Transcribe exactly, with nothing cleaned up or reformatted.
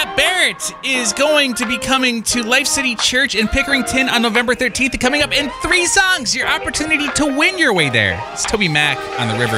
Matt Barrett is going to be coming to Life City Church in Pickerington on November thirteenth. Coming up in three songs, your opportunity to win your way there. It's Toby Mac on the River.